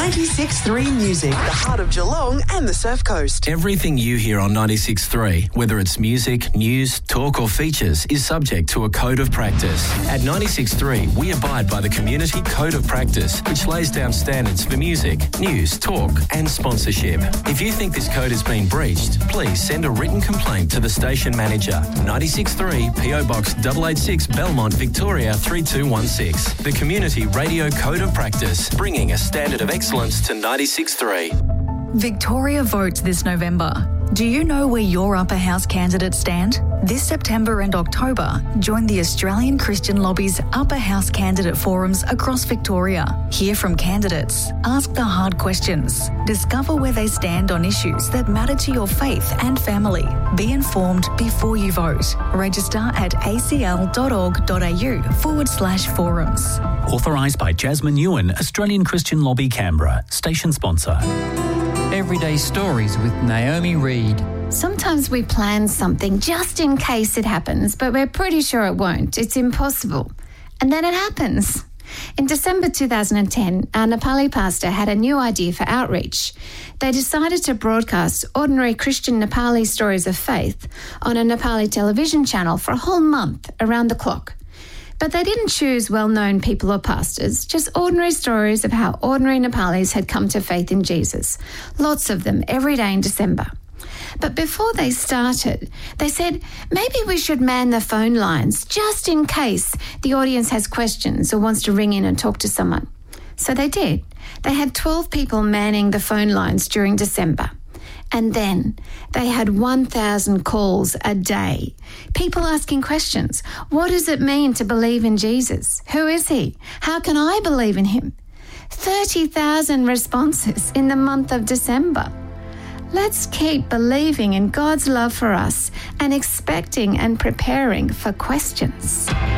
96.3 Music, the heart of Geelong and the Surf Coast. Everything you hear on 96.3, whether it's music, news, talk or features, is subject to a code of practice. At 96.3, we abide by the Community Code of Practice, which lays down standards for music, news, talk and sponsorship. If you think this code has been breached, please send a written complaint to the station manager. 96.3 PO Box 886 Belmont, Victoria 3216. The Community Radio Code of Practice, bringing a standard of excellence to 96.3. Victoria votes this November. Do you know where your upper house candidates stand? This September and October, join the Australian Christian Lobby's upper house candidate forums across Victoria. Hear from candidates, ask the hard questions, discover where they stand on issues that matter to your faith and family. Be informed before you vote. Register at acl.org.au/forums. Authorised by Jasmine Ewan, Australian Christian Lobby, Canberra, station sponsor. Everyday Stories with Naomi Reid. Sometimes we plan something just in case it happens, but we're pretty sure it won't. It's impossible. And then it happens. In December 2010, our Nepali pastor had a new idea for outreach. They decided to broadcast ordinary Christian Nepali stories of faith on a Nepali television channel for a whole month around the clock. But they didn't choose well-known people or pastors, just ordinary stories of how ordinary Nepalis had come to faith in Jesus. Lots of them every day in December. But before they started, they said, maybe we should man the phone lines just in case the audience has questions or wants to ring in and talk to someone. So they did. They had 12 people manning the phone lines during December. And then they had 1,000 calls a day. People asking questions. What does it mean to believe in Jesus? Who is he? How can I believe in him? 30,000 responses in the month of December. Let's keep believing in God's love for us and expecting and preparing for questions.